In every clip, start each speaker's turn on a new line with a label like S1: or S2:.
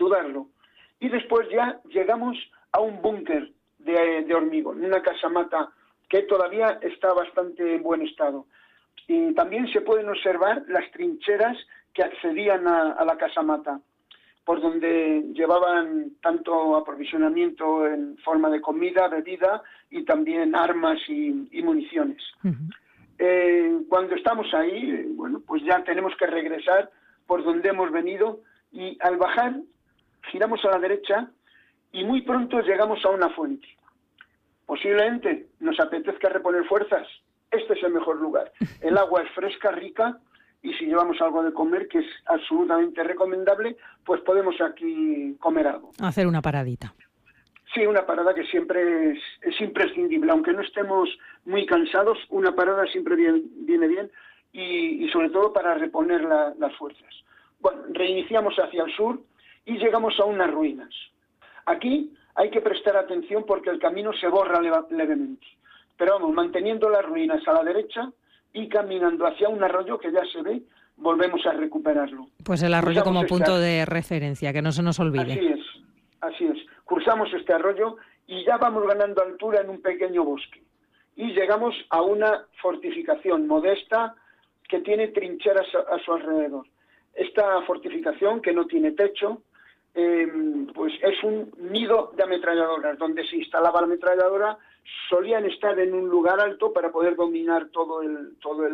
S1: desnudarlo. Y después ya llegamos a un búnker de hormigón, una casamata que todavía está bastante en buen estado. Y también se pueden observar las trincheras que accedían a la casamata, por donde llevaban tanto aprovisionamiento en forma de comida, bebida y también armas y municiones. Cuando estamos ahí, bueno, pues ya tenemos que regresar por donde hemos venido y al bajar giramos a la derecha y muy pronto llegamos a una fuente. Posiblemente nos apetezca reponer fuerzas. Este es el mejor lugar. El agua es fresca, rica, y si llevamos algo de comer, que es absolutamente recomendable, pues podemos aquí comer algo.
S2: Hacer una paradita.
S1: Sí, una parada que siempre es imprescindible. Aunque no estemos muy cansados, una parada siempre viene bien y sobre todo para reponer las fuerzas. Bueno, reiniciamos hacia el sur y llegamos a unas ruinas. Aquí hay que prestar atención porque el camino se borra levemente. Pero vamos, manteniendo las ruinas a la derecha y caminando hacia un arroyo que ya se ve, volvemos a recuperarlo.
S2: Pues el arroyo como punto de referencia, que no se nos olvide.
S1: Así es. Cruzamos este arroyo y ya vamos ganando altura en un pequeño bosque. Y llegamos a una fortificación modesta que tiene trincheras a su alrededor. Esta fortificación, que no tiene techo, pues es un nido de ametralladoras. Donde se instalaba la ametralladora solían estar en un lugar alto para poder dominar todo el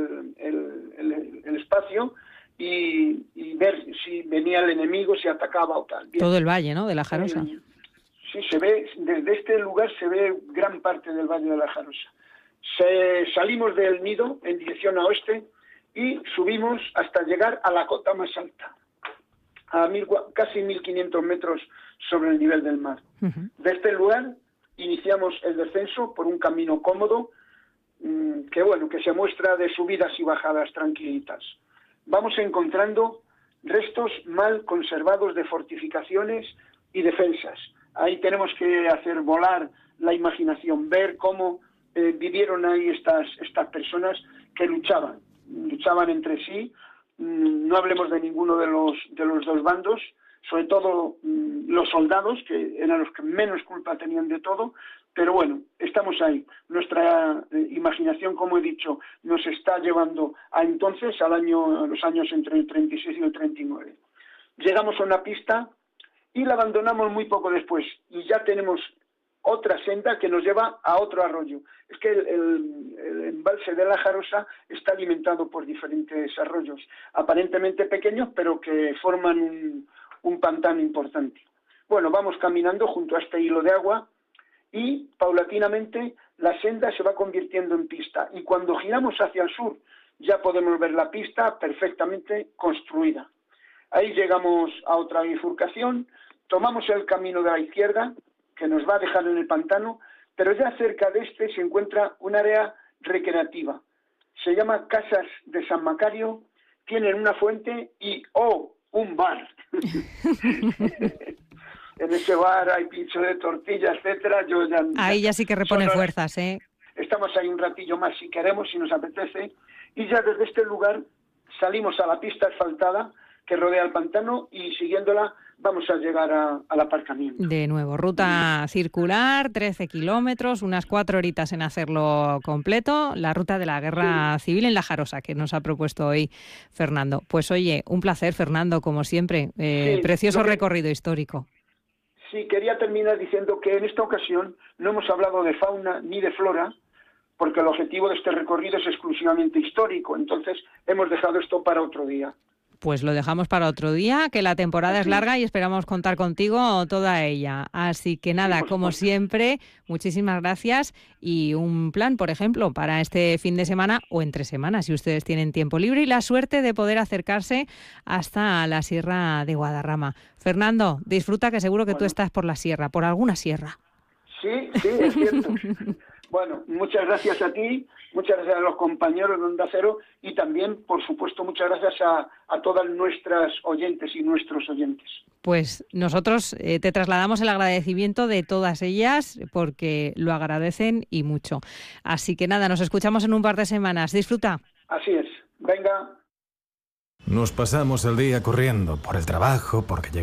S1: espacio y ver si venía el enemigo, si atacaba o tal. Bien.
S2: Todo el valle, ¿no?, de la Jarosa.
S1: Sí, se ve, desde este lugar se ve gran parte del valle de la Jarosa. Salimos del nido en dirección a oeste y subimos hasta llegar a la cota más alta, a casi 1.500 metros sobre el nivel del mar. De este lugar iniciamos el descenso por un camino cómodo que se muestra de subidas y bajadas tranquilitas. Vamos encontrando restos mal conservados de fortificaciones y defensas. Ahí tenemos que hacer volar la imaginación, ver cómo vivieron ahí estas personas que luchaban entre sí. No hablemos de ninguno de los dos bandos, sobre todo los soldados, que eran los que menos culpa tenían de todo, pero bueno, estamos ahí. Nuestra imaginación, como he dicho, nos está llevando a entonces, a los años entre el 36 y el 39. Llegamos a una pista y la abandonamos muy poco después, y ya tenemos otra senda que nos lleva a otro arroyo. Es que el embalse de la Jarosa está alimentado por diferentes arroyos, aparentemente pequeños, pero que forman un pantano importante. Bueno, vamos caminando junto a este hilo de agua y paulatinamente la senda se va convirtiendo en pista. Y cuando giramos hacia el sur ya podemos ver la pista perfectamente construida. Ahí llegamos a otra bifurcación, tomamos el camino de la izquierda, que nos va a dejar en el pantano, pero ya cerca de este se encuentra un área recreativa. Se llama Casas de San Macario, tienen una fuente y un bar. En ese bar hay pincho de tortilla, etcétera.
S2: Ahí ya sí que repone fuerzas, ¿eh?
S1: Estamos ahí un ratillo más si queremos, si nos apetece, y ya desde este lugar salimos a la pista asfaltada que rodea el pantano y siguiéndola vamos a llegar al aparcamiento.
S2: De nuevo, ruta circular, 13 kilómetros, unas 4 horitas en hacerlo completo, la ruta de la guerra civil en la Jarosa, que nos ha propuesto hoy Fernando. Pues oye, un placer, Fernando, como siempre, precioso recorrido histórico.
S1: Sí, quería terminar diciendo que en esta ocasión no hemos hablado de fauna ni de flora, porque el objetivo de este recorrido es exclusivamente histórico, entonces hemos dejado esto para otro día.
S2: Pues lo dejamos para otro día, que la temporada es larga y esperamos contar contigo toda ella. Así que nada, como siempre, muchísimas gracias y un plan, por ejemplo, para este fin de semana o entre semanas, si ustedes tienen tiempo libre y la suerte de poder acercarse hasta la Sierra de Guadarrama. Fernando, disfruta, que seguro que tú estás por la sierra, por alguna sierra.
S1: Sí, es cierto. Bueno, muchas gracias a ti, muchas gracias a los compañeros de Onda Cero y también, por supuesto, muchas gracias a todas nuestras oyentes y nuestros oyentes.
S2: Pues nosotros te trasladamos el agradecimiento de todas ellas porque lo agradecen y mucho. Así que nada, nos escuchamos en un par de semanas. Disfruta.
S1: Así es. Venga.
S3: Nos pasamos el día corriendo por el trabajo, porque